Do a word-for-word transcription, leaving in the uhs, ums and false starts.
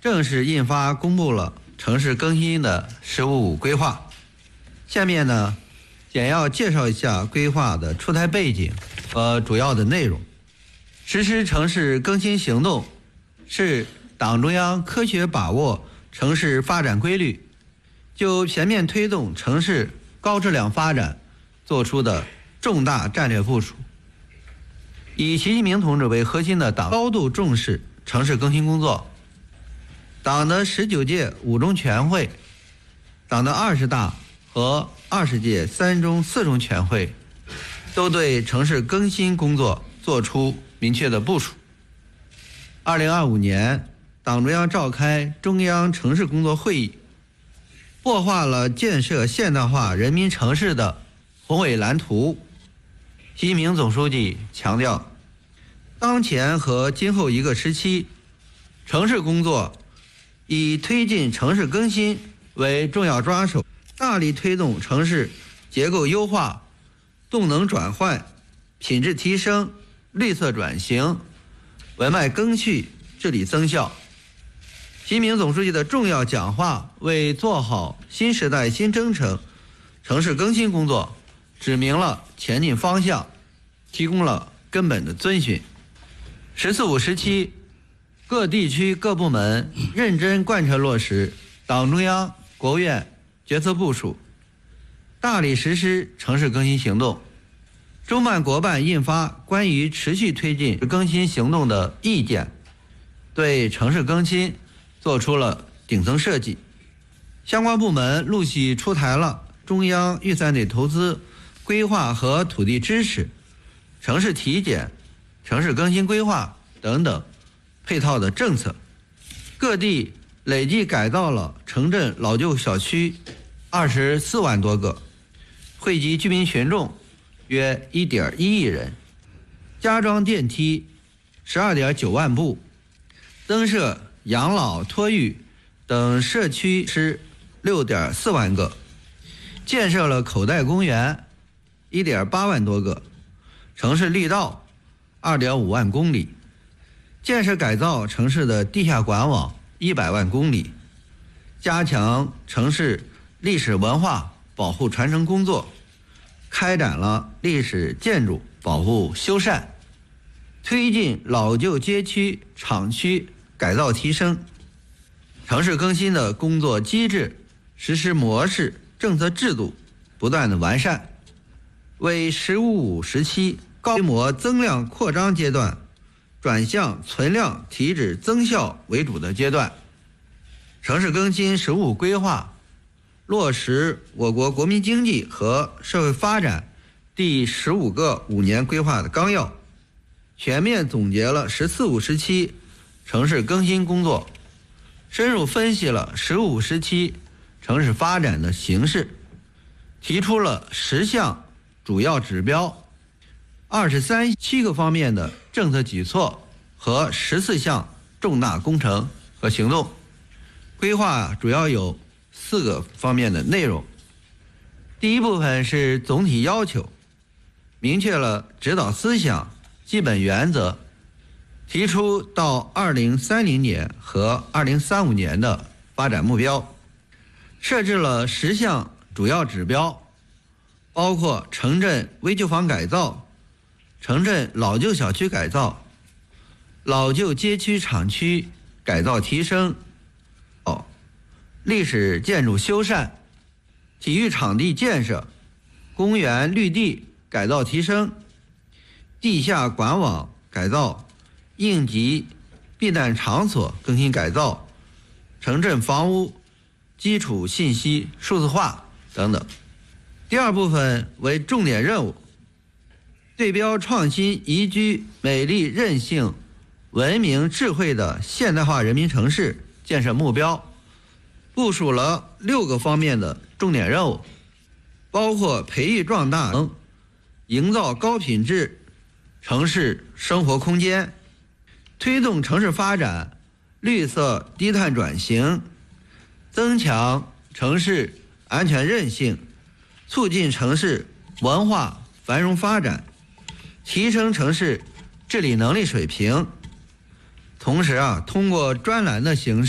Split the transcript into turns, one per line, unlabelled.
正式印发公布了城市更新的“十五五”规划。下面呢，简要介绍一下规划的出台背景和主要的内容。实施城市更新行动是党中央科学把握城市发展规律，就全面推动城市高质量发展作出的重大战略部署。以习近平同志为核心的党高度重视城市更新工作。党的十九届五中全会、党的二十大和二十届三中四中全会都对城市更新工作作出明确的部署。二零二五年，党中央召开中央城市工作会议，擘画了建设现代化人民城市的宏伟蓝图。习近平总书记强调，当前和今后一个时期，城市工作以推进城市更新为重要抓手，大力推动城市结构优化、动能转换、品质提升、绿色转型、文脉更续、治理增效。习近平总书记的重要讲话为做好新时代新征程城市更新工作指明了前进方向，提供了根本的遵循。十四五时期，各地区各部门认真贯彻落实党中央、国务院决策部署，大力实施城市更新行动。中办国办印发关于持续推进更新行动的意见，对城市更新做出了顶层设计。相关部门陆续出台了中央预算内投资、规划和土地支持、城市体检、城市更新规划等等配套的政策。各地累计改造了城镇老旧小区二十四万多个，惠及居民群众约 一点一亿人，加装电梯十二点九万部，增设养老托育等社区是六点四万个，建设了口袋公园 一点八万多个，城市绿道 二点五万公里，建设改造城市的地下管网一百万公里，加强城市历史文化保护传承工作，开展了历史建筑保护修缮，推进老旧街区厂区改造提升。城市更新的工作机制、实施模式、政策制度不断的完善，为“十五五”时期高规模增量扩张阶段转向存量提质增效为主的阶段。城市更新“十五五”规划落实我国国民经济和社会发展第十五个五年规划的纲要，全面总结了“十四五”时期城市更新工作，深入分析了“十五五”时期城市发展的形势，提出了十项主要指标、二十三七个方面的政策举措和十四项重大工程和行动。规划主要有四个方面的内容。第一部分是总体要求，明确了指导思想、基本原则，提出到二零三零年和二零三五年的发展目标，设置了十项主要指标，包括城镇危旧房改造、城镇老旧小区改造、老旧街区厂区改造提升、哦，历史建筑修缮、体育场地建设、公园绿地改造提升、地下管网改造、应急避难场所更新改造、城镇房屋基础信息数字化等等。第二部分为重点任务，对标创新宜居、美丽韧性、文明智慧的现代化人民城市建设目标，部署了六个方面的重点任务，包括培育壮大、营造高品质城市生活空间，推动城市发展绿色低碳转型，增强城市安全韧性，促进城市文化繁荣发展，提升城市治理能力水平。同时啊，通过专栏的形式